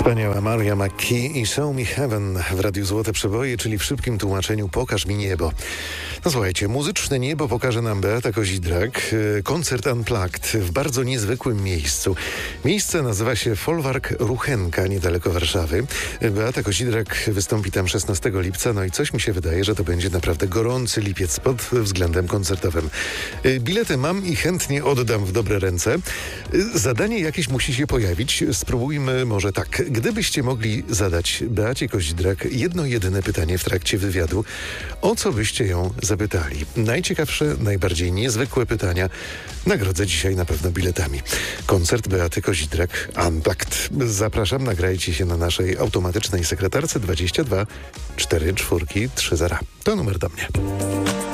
Wspaniała Maria McKee i Show Me Heaven w Radiu Złote Przeboje, czyli w szybkim tłumaczeniu Pokaż mi niebo. No słuchajcie, muzyczne niebo pokaże nam Beata Kozidrak. Koncert Unplugged w bardzo niezwykłym miejscu. Miejsce nazywa się Folwark Ruchenka, niedaleko Warszawy. Beata Kozidrak wystąpi tam 16 lipca, no i coś mi się wydaje, że to będzie naprawdę gorący lipiec pod względem koncertowym. Bilety mam i chętnie oddam w dobre ręce. Zadanie jakieś musi się pojawić. Spróbujmy może tak. Gdybyście mogli zadać Beacie Kozidrak jedno jedyne pytanie w trakcie wywiadu, o co byście ją zapytali? Najciekawsze, najbardziej niezwykłe pytania nagrodzę dzisiaj na pewno biletami. Koncert Beaty Kozidrak Unplugged. Zapraszam, nagrajcie się na naszej automatycznej sekretarce 22 44 30. To numer do mnie.